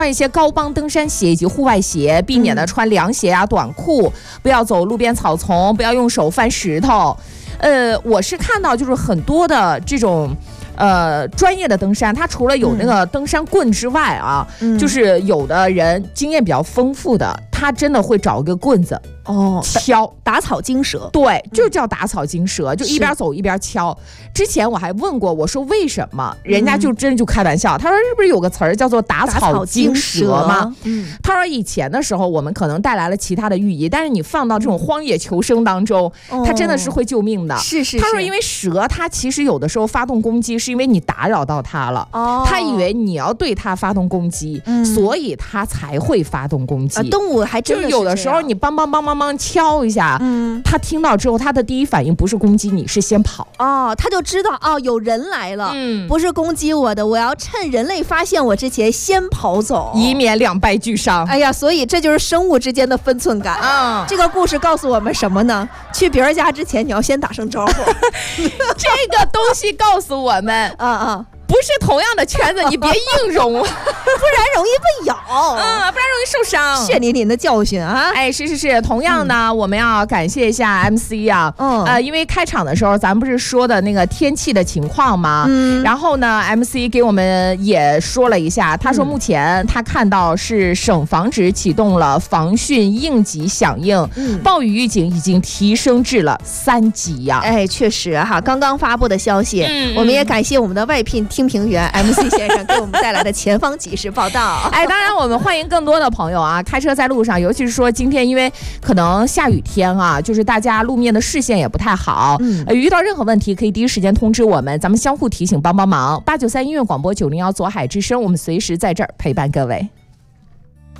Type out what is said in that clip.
穿一些高帮登山鞋以及户外鞋，避免的穿凉鞋啊、短裤，不要走路边草丛，不要用手翻石头。我是看到就是很多的这种。专业的登山，它除了有那个登山棍之外啊，就是有的人经验比较丰富的，他真的会找一个棍子敲打草惊蛇， 对，就叫打草惊蛇，就一边走一边敲。之前我还问过，我说为什么？人家就真就开玩笑，他说是不是有个词儿叫做打草惊蛇吗？他说以前的时候我们可能带来了其他的寓意，但是你放到这种荒野求生当中，它真的是会救命的。 是。 他说因为蛇它其实有的时候发动攻击是因为你打扰到它了，他以为你要对它发动攻击，所以它才会发动攻击。 动物还真的是就有的时候你梆梆梆梆梆敲一下，它听到之后，它的第一反应不是攻击你，是先跑。 它就知道有人来了，不是攻击我的，我要趁人类发现我之前先跑走， 以免两败俱伤。 哎呀，所以这就是生物之间的分寸感。这个故事告诉我们什么呢？去别人家之前，你要先打声招呼。 这个东西告诉我们，不是同样的圈子，你别硬融，不然容易被咬， 不然容易受伤。 血淋淋的教训啊！ 哎，是，同样呢，我们要感谢一下 MC 啊，因为开场的时候咱们不是说的那个天气的情况吗？然后呢 ，MC 给我们也说了一下，他说目前他看到是省防指启动了防汛应急响应，暴雨预警已经提升至了3级呀。 哎，确实哈，刚刚发布的消息，我们也感谢我们的外聘听评员 MC 先生给我们带来的前方即时报道。 哎，当然我们欢迎更多的朋友啊，开车在路上，尤其是说今天因为可能下雨天啊，就是大家路面的视线也不太好，遇到任何问题可以第一时间通知我们，咱们相互提醒帮帮忙。893音乐广播901左海之声，我们随时在这儿陪伴各位。